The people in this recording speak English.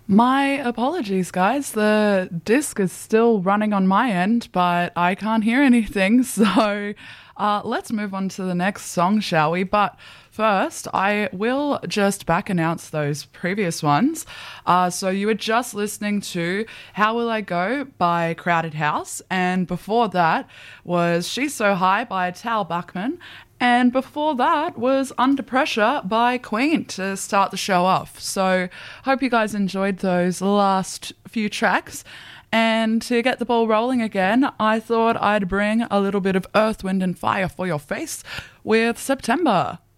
My apologies, guys. The disc is still running on my end, but I can't hear anything. So let's move on to the next song, shall we? But first, I will just back announce those previous ones. So you were just listening to How Will I Go by Crowded House. And before that was She's So High by Tal Bachman. And before that was Under Pressure by Queen to start the show off. So hope you guys enjoyed those last few tracks. And to get the ball rolling again, I thought I'd bring a little bit of Earth, Wind and Fire for your face with September.